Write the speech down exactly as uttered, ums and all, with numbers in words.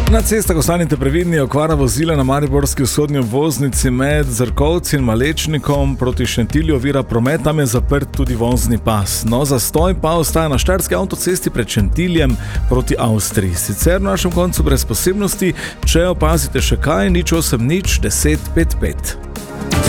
Na cestah ostanite previdni, okvara vozila na mariborski vzhodni obvoznici med Zrkovci in Malečnikom proti Šentilju ovira promet, tam je zaprt tudi vozni pas. No, zastoj pa ostaja na štajerski avtocesti pred Šentiljem proti Avstriji. Sicer na našem koncu brez posebnosti, če opazite še kaj, nič osem nič deset pet pet.